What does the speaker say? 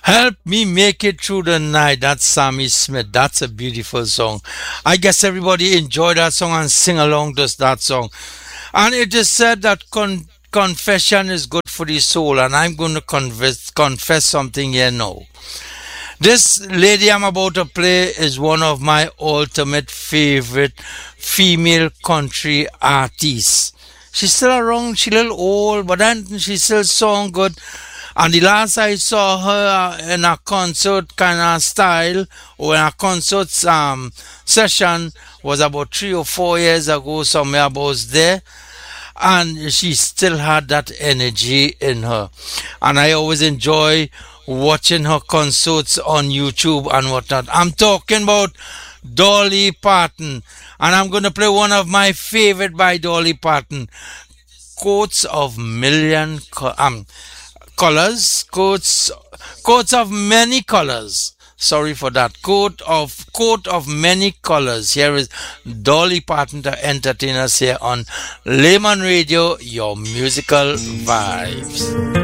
Help me make it through the night. That's Sammy Smith. That's a beautiful song. I guess everybody enjoyed that song and sing along to that song. And it is said that confession is good for the soul. And I'm going to confess something here now. This lady I'm about to play is one of my ultimate favorite female country artists. She's still around, she's a little old, but then she still song good. And the last I saw her in a concert kind of style, or in a concert session, was about 3 or 4 years ago, somewhere about there. And she still had that energy in her. And I always enjoy watching her concerts on YouTube and whatnot. I'm talking about Dolly Parton. And I'm going to play one of my favorite by Dolly Parton. Coats of million colors, coats of many colors. Sorry for that. Coat of many colors. Here is Dolly Parton to entertain us here on Layman Radio, your musical vibes.